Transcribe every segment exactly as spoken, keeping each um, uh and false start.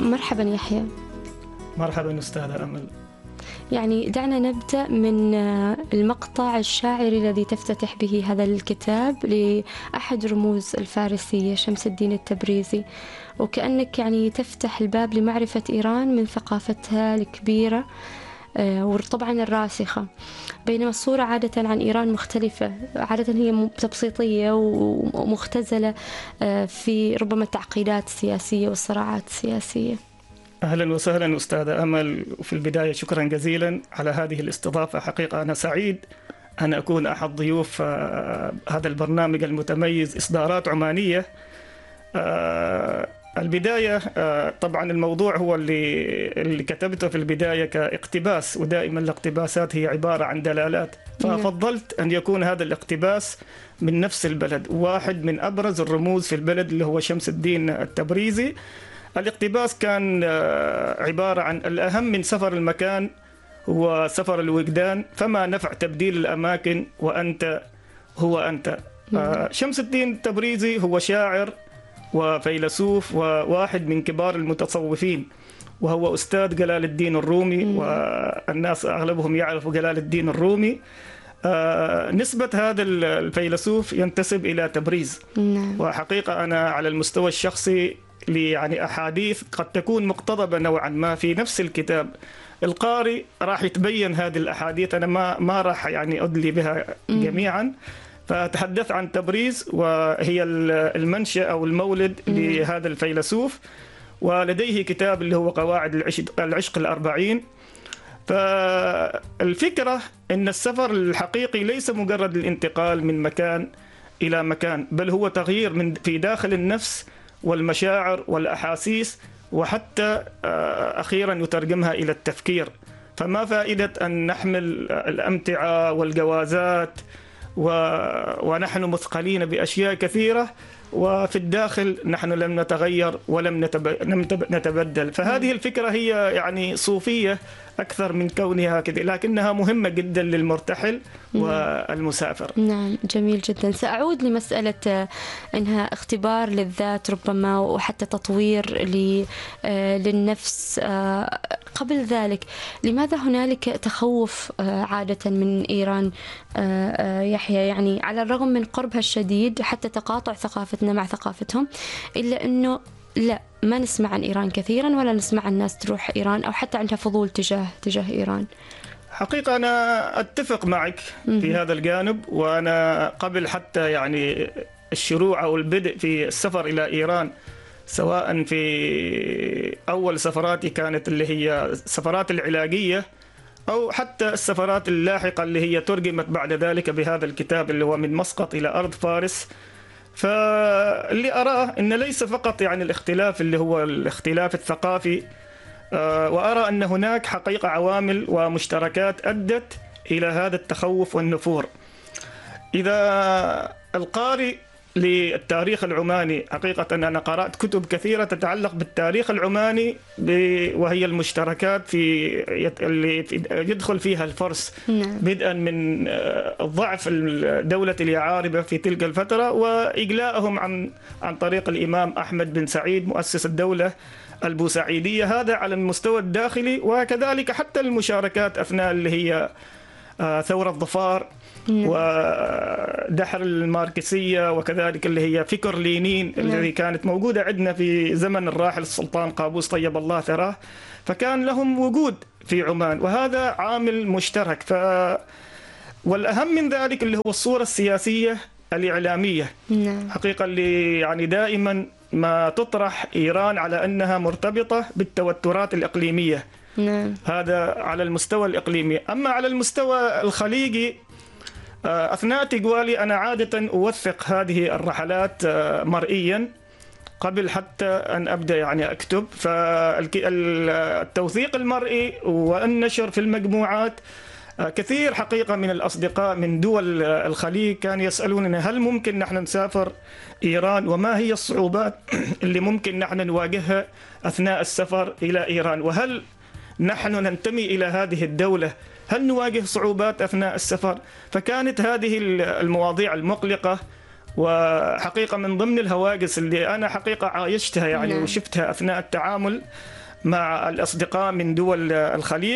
مرحبا يحيى. مرحبا أستاذة أمل. يعني دعنا نبدأ من المقطع الشاعري الذي تفتتح به هذا الكتاب لأحد رموز الفارسية شمس الدين التبريزي، وكأنك يعني تفتح الباب لمعرفة إيران من ثقافتها الكبيرة وطبعا الراسخة، بينما الصورة عادة عن إيران مختلفة، عادة هي تبسيطية ومختزلة في ربما التعقيدات السياسية والصراعات السياسية. أهلا وسهلا أستاذة أمل، وفي البداية شكرا جزيلا على هذه الاستضافة. حقيقة أنا سعيد أن أكون أحد ضيوف هذا البرنامج المتميز إصدارات عمانية. البداية طبعا الموضوع هو اللي, اللي كتبته في البداية كاقتباس، ودائما الاقتباسات هي عبارة عن دلالات، ففضلت أن يكون هذا الاقتباس من نفس البلد، واحد من أبرز الرموز في البلد اللي هو شمس الدين التبريزي. الاقتباس كان عبارة عن الأهم من سفر المكان هو سفر الوجدان، فما نفع تبديل الأماكن وأنت هو أنت. شمس الدين التبريزي هو شاعر وفيلسوف وواحد من كبار المتصوفين، وهو أستاذ جلال الدين الرومي، والناس أغلبهم يعرفوا جلال الدين الرومي. نسبة هذا الفيلسوف ينتسب إلى تبريز، وحقيقة أنا على المستوى الشخصي لي يعني أحاديث قد تكون مقتضبة نوعا ما في نفس الكتاب. القارئ راح يتبين هذه الأحاديث، أنا ما ما راح يعني أدلي بها جميعا. فتحدث عن تبريز، وهي المنشأ أو المولد لهذا الفيلسوف، ولديه كتاب اللي هو قواعد العشق, العشق الأربعين. فالفكرة أن السفر الحقيقي ليس مجرد الانتقال من مكان إلى مكان، بل هو تغيير من في داخل النفس والمشاعر والأحاسيس، وحتى أخيرا يترجمها إلى التفكير. فما فائدة أن نحمل الأمتعة والجوازات و... ونحن مثقلين بأشياء كثيرة، وفي الداخل نحن لم نتغير ولم نتب... نتبدل. فهذه الفكرة هي يعني صوفية أكثر من كونها كذا، لكنها مهمة جدا للمرتحل والمسافر. نعم، جميل جدا. سأعود لمسألة أنها اختبار للذات ربما، وحتى تطوير للنفس. قبل ذلك، لماذا هنالك تخوف عادة من إيران يحيى؟ يعني على الرغم من قربها الشديد حتى تقاطع ثقافتنا مع ثقافتهم، إلا أنه لا، ما نسمع عن إيران كثيرا، ولا نسمع الناس تروح إيران أو حتى عندها فضول تجاه تجاه إيران. حقيقة أنا أتفق معك في هذا الجانب، وأنا قبل حتى يعني الشروع أو البدء في السفر إلى إيران، سواء في أول سفراتي كانت اللي هي السفرات العلاجية، أو حتى السفرات اللاحقة اللي هي ترجمت بعد ذلك بهذا الكتاب اللي هو من مسقط إلى أرض فارس. فاللي أراه إن ليس فقط يعني الاختلاف اللي هو الاختلاف الثقافي، وأرى أن هناك حقيقة عوامل ومشتركات أدت إلى هذا التخوف والنفور. إذا القارئ للتاريخ العماني، حقيقة أنا قرأت كتب كثيرة تتعلق بالتاريخ العماني، وهي المشتركات في اللي يدخل فيها الفرس، بدءا من ضعف دولة اليعاربة في تلك الفترة، وإجلاءهم عن عن طريق الإمام أحمد بن سعيد مؤسس الدولة البوسعيدية، هذا على المستوى الداخلي. وكذلك حتى المشاركات أثناء اللي هي ثورة ظفار ودحر الماركسية، وكذلك اللي هي فكر لينين الذي كانت موجودة عندنا في زمن الراحل السلطان قابوس طيب الله ثراه، فكان لهم وجود في عمان، وهذا عامل مشترك. ف والأهم من ذلك اللي هو الصورة السياسية الإعلامية. حقيقة اللي يعني دائما ما تطرح إيران على أنها مرتبطة بالتوترات الإقليمية. نعم. هذا على المستوى الإقليمي. أما على المستوى الخليجي، أثناء تقوالي أنا عادة أوثق هذه الرحلات مرئيا قبل حتى أن أبدأ يعني أكتب. فالتوثيق المرئي والنشر في المجموعات، كثير حقيقة من الأصدقاء من دول الخليج كانوا يسألوننا هل ممكن نحن نسافر إيران، وما هي الصعوبات اللي ممكن نحن نواجهها أثناء السفر إلى إيران، وهل نحن ننتمي إلى هذه الدولة، هل نواجه صعوبات أثناء السفر. فكانت هذه المواضيع المقلقة وحقيقة من ضمن الهواجس اللي أنا حقيقة عايشتها يعني نعم. وشفتها أثناء التعامل مع الأصدقاء من دول الخليج،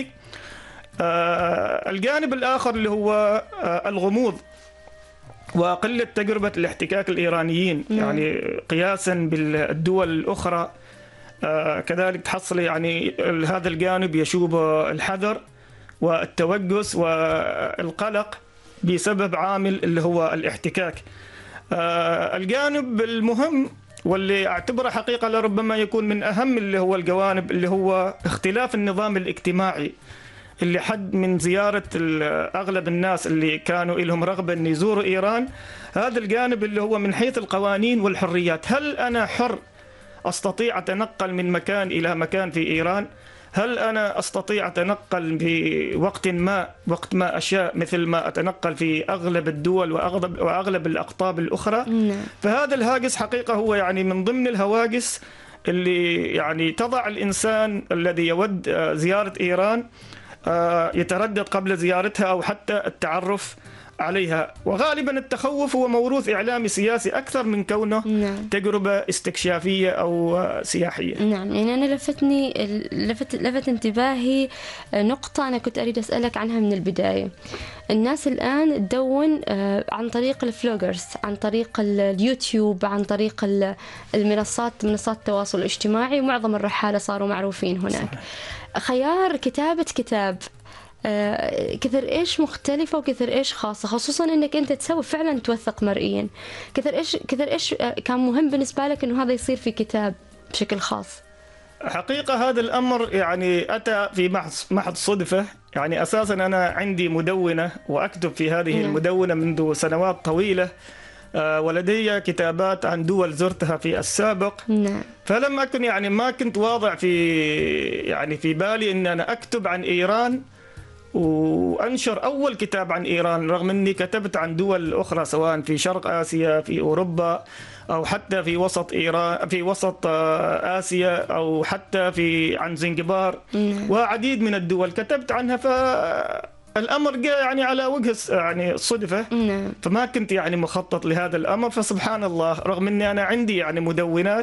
آه الجانب الآخر اللي هو آه الغموض وقلة تجربة الاحتكاك الإيرانيين. نعم. يعني قياسا بالدول الأخرى آه كذلك تحصل يعني هذا الجانب يشوب الحذر والتوجس والقلق بسبب عامل اللي هو الاحتكاك. آه الجانب المهم واللي اعتبره حقيقة لربما يكون من أهم اللي هو الجوانب اللي هو اختلاف النظام الاجتماعي اللي حد من زيارة أغلب الناس اللي كانوا لهم رغبة أن يزوروا إيران. هذا الجانب اللي هو من حيث القوانين والحريات، هل أنا حر أستطيع أتنقل من مكان إلى مكان في إيران؟ هل أنا أستطيع أتنقل في وقت ما وقت ما أشاء مثل ما أتنقل في أغلب الدول وأغلب, وأغلب الأقطاب الأخرى؟ نعم. فهذا الهاجس حقيقة هو يعني من ضمن الهواجس اللي يعني تضع الإنسان الذي يود زيارة إيران يتردد قبل زيارتها أو حتى التعرف عليها. وغالبا التخوف هو موروث إعلامي سياسي أكثر من كونه نعم. تجربة استكشافية أو سياحية. نعم. يعني أنا لفتني لفت لفت انتباهي نقطة أنا كنت أريد أسألك عنها من البداية. الناس الآن تدون عن طريق الفلوجرز، عن طريق اليوتيوب، عن طريق المنصات منصات التواصل الاجتماعي، ومعظم الرحالة صاروا معروفين هناك. خيار كتابة كتاب آه كثر إيش مختلفة وكثر إيش خاصة، خصوصا إنك أنت تسوي فعلا توثق مرئيا. كثر إيش كثر إيش كان مهم بالنسبة لك إنه هذا يصير في كتاب بشكل خاص؟ حقيقة هذا الأمر يعني أتى في محض صدفة. يعني أساسا أنا عندي مدونة وأكتب في هذه نعم. المدونة منذ سنوات طويلة، آه ولدي كتابات عن دول زرتها في السابق. نعم. فلم أكن يعني ما كنت واضع في يعني في بالي إن أنا أكتب عن إيران وأنشر أول كتاب عن إيران، رغم أني كتبت عن دول أخرى سواء في شرق آسيا في أوروبا أو حتى في وسط إيران في وسط آسيا أو حتى في عن زنجبار وعديد من الدول كتبت عنها. فالأمر جاء يعني على وجه يعني الصدفة، فما كنت يعني مخطط لهذا الأمر. فسبحان الله رغم أني أنا عندي يعني مدونات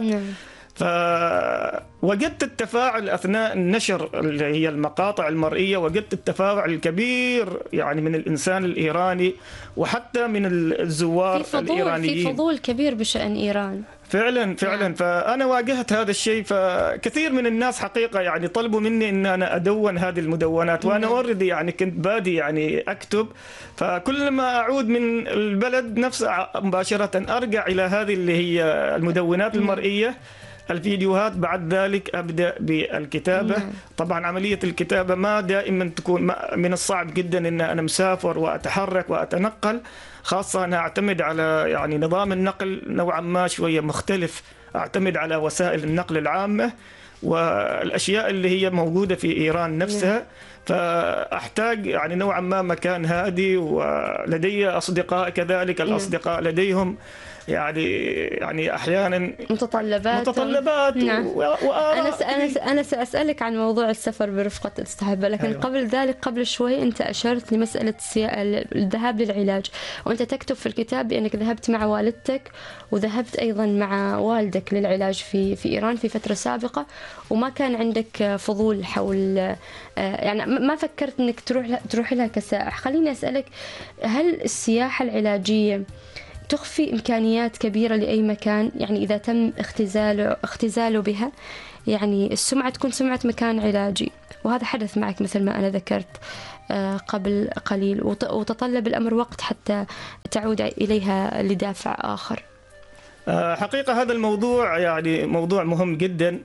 فوجدت التفاعل أثناء النشر اللي هي المقاطع المرئية، وجدت التفاعل الكبير يعني من الإنسان الإيراني وحتى من الزوار في فضول الإيرانيين. في فضول كبير بشأن إيران فعلا فعلا نعم. فأنا واجهت هذا الشيء. فكثير من الناس حقيقة يعني طلبوا مني أن أنا أدون هذه المدونات، وأنا أوردي يعني كنت بادي يعني أكتب. فكل ما أعود من البلد نفسه مباشرة أرجع إلى هذه اللي هي المدونات المرئية، الفيديوهات، بعد ذلك أبدأ بالكتابة. طبعا عملية الكتابة ما دائما تكون من الصعب جدا أن أنا مسافر وأتحرك وأتنقل، خاصة أنا أعتمد على يعني نظام النقل نوعا ما شوية مختلف، أعتمد على وسائل النقل العامة والأشياء اللي هي موجودة في إيران نفسها. فأحتاج يعني نوعا ما مكان هادي، ولدي أصدقاء كذلك الأصدقاء لديهم يعني يعني احيانا متطلبات متطلبات نعم. وآراء. انا س... انا س... انا ساسالك عن موضوع السفر برفقه الصحابه، لكن أيوة. قبل ذلك قبل شوي انت اشرت لمساله السيا... الذهاب للعلاج، وانت تكتب في الكتاب بانك ذهبت مع والدتك وذهبت ايضا مع والدك للعلاج في في ايران في فتره سابقه، وما كان عندك فضول حول يعني ما فكرت انك تروح تروح لها كسائح. خليني اسالك، هل السياحه العلاجيه تخفي إمكانيات كبيرة لأي مكان؟ يعني إذا تم اختزاله اختزاله بها، يعني السمعة تكون سمعة مكان علاجي، وهذا حدث معك مثل ما أنا ذكرت قبل قليل، وتطلب الأمر وقت حتى تعود إليها لدافع آخر. حقيقة هذا الموضوع يعني موضوع مهم جدا.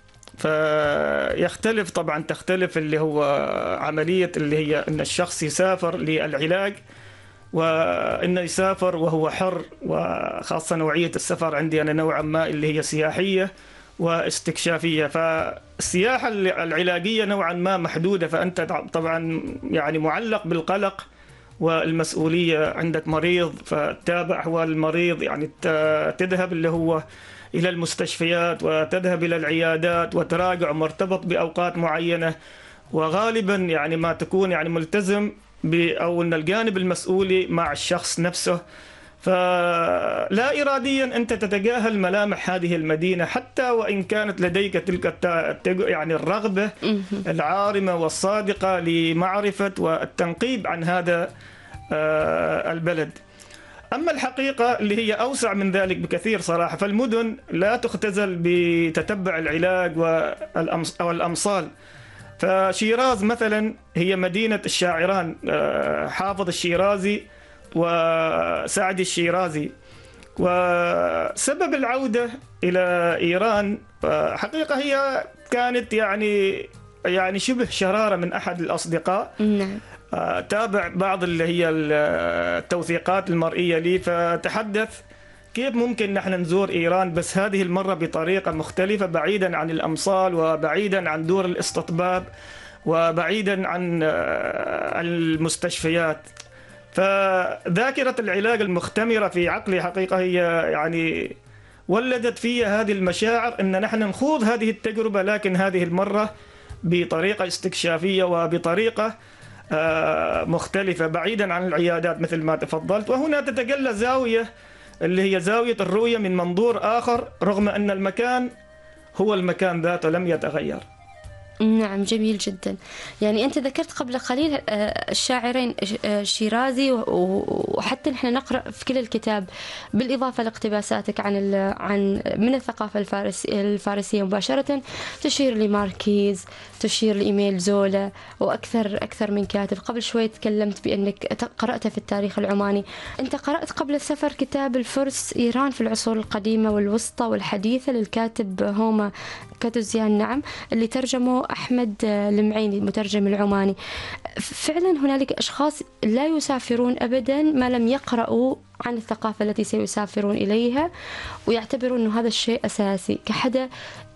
فيختلف طبعا تختلف اللي هو عملية اللي هي أن الشخص يسافر للعلاج، وإنه يسافر وهو حر، وخاصة نوعية السفر عندي أنا نوعا ما اللي هي سياحية واستكشافية. فالسياحة العلاجية نوعا ما محدودة، فأنت طبعا يعني معلق بالقلق والمسؤولية. عندك مريض فتتابع أحوال المريض، يعني تذهب اللي هو إلى المستشفيات وتذهب إلى العيادات وتراجع مرتبط بأوقات معينة، وغالبا يعني ما تكون يعني ملتزم أو أن الجانب المسؤولي مع الشخص نفسه. ف فلا إراديا أنت تتجاهل ملامح هذه المدينة، حتى وإن كانت لديك تلك يعني الرغبة العارمة والصادقة لمعرفة والتنقيب عن هذا البلد. أما الحقيقة اللي هي أوسع من ذلك بكثير صراحة، فالمدن لا تختزل بتتبع العلاج والأمصال. فشيراز مثلا هي مدينة الشاعران حافظ الشيرازي وسعد الشيرازي. وسبب العودة إلى إيران حقيقة هي كانت يعني يعني شبه شرارة من أحد الأصدقاء. نعم. تابع بعض اللي هي التوثيقات المرئية لي، فتحدث كيف ممكن نحن نزور إيران بس هذه المرة بطريقة مختلفة، بعيدا عن الأمصال وبعيدا عن دور الاستطباب وبعيدا عن المستشفيات. فذاكرة العلاج المختمرة في عقلي حقيقة هي يعني ولدت في هذه المشاعر أن نحن نخوض هذه التجربة، لكن هذه المرة بطريقة استكشافية وبطريقة مختلفة بعيدا عن العيادات مثل ما تفضلت. وهنا تتجلى زاوية اللي هي زاوية الرؤية من منظور آخر، رغم أن المكان هو المكان ذاته لم يتغير. نعم، جميل جدا. يعني أنت ذكرت قبل قليل الشاعرين الشيرازي، وحتى نحن نقرأ في كل الكتاب بالإضافة لاقتباساتك عن عن من الثقافة الفارسية الفارسية مباشرة، تشير لماركيز، تشير لإيميل زولا وأكثر أكثر من كاتب. قبل شوي تكلمت بأنك قرأت في التاريخ العماني. أنت قرأت قبل السفر كتاب الفرس إيران في العصور القديمة والوسطى والحديثة للكاتب هوما كاتوزيان، نعم، اللي ترجمه أحمد المعيني المترجم العماني. فعلا هنالك أشخاص لا يسافرون أبدا ما لم يقرأوا عن الثقافة التي سيسافرون إليها، ويعتبرون أنه هذا الشيء أساسي. كحدا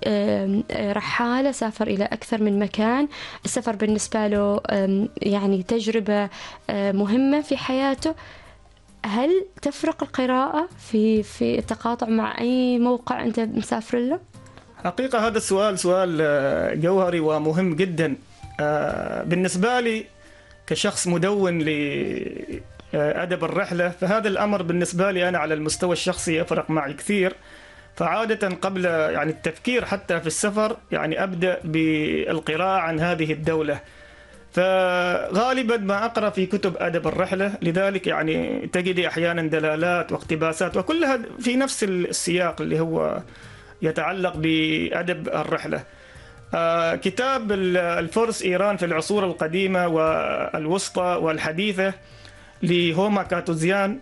رحالة سافر إلى أكثر من مكان، السفر بالنسبة له يعني تجربة مهمة في حياته. هل تفرق القراءة في في التقاطع مع أي موقع أنت مسافر له؟ حقيقة هذا السؤال سؤال جوهري ومهم جدا بالنسبة لي كشخص مدون لأدب الرحلة. فهذا الأمر بالنسبة لي أنا على المستوى الشخصي يفرق معي كثير. فعادة قبل يعني التفكير حتى في السفر يعني أبدأ بالقراءة عن هذه الدولة. فغالبا ما أقرأ في كتب أدب الرحلة، لذلك يعني تجد أحيانا دلالات واقتباسات وكلها في نفس السياق اللي هو يتعلق بأدب الرحلة. آه كتاب الفرس إيران في العصور القديمة والوسطى والحديثة لهوما كاتوزيان.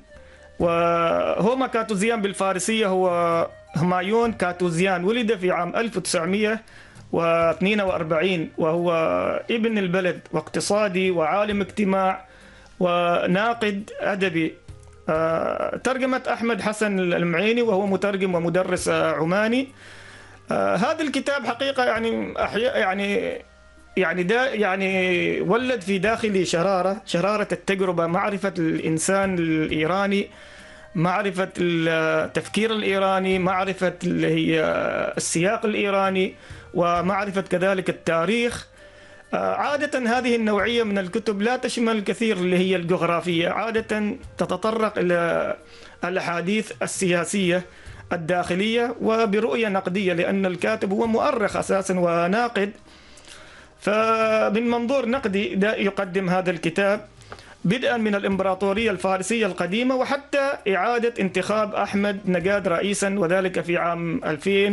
وهوما كاتوزيان بالفارسية هو همايون كاتوزيان، ولد في عام ألف وتسعمئة واثنين وأربعين، وهو ابن البلد واقتصادي وعالم اجتماع وناقد أدبي. ترجمة أحمد حسن المعيني وهو مترجم ومدرس عماني. هذا الكتاب حقيقة يعني يعني يعني دا يعني ولد في داخلي شرارة شرارة التجربة، معرفة الإنسان الإيراني، معرفة التفكير الإيراني، معرفة اللي هي السياق الإيراني، ومعرفة كذلك التاريخ. عادة هذه النوعية من الكتب لا تشمل الكثير اللي هي الجغرافية، عادة تتطرق إلى الأحاديث السياسية الداخلية وبرؤية نقدية، لأن الكاتب هو مؤرخ أساسا وناقد. فمن منظور نقدي يقدم هذا الكتاب بدءا من الإمبراطورية الفارسية القديمة وحتى إعادة انتخاب أحمد نجاد رئيسا، وذلك في عام ألفين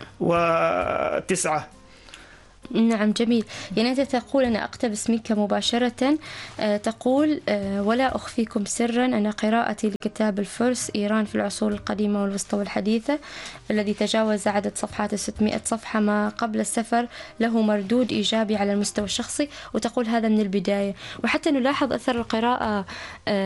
وتسعة. نعم، جميل. يعني أنت تقول أنا أقتبس منك مباشرة، تقول ولا أخفيكم سرا أن قراءتي لكتاب الفرس إيران في العصور القديمة والوسطى والحديثة الذي تجاوز عدد صفحات ستمائة صفحة ما قبل السفر له مردود إيجابي على المستوى الشخصي. وتقول هذا من البداية، وحتى نلاحظ أثر القراءة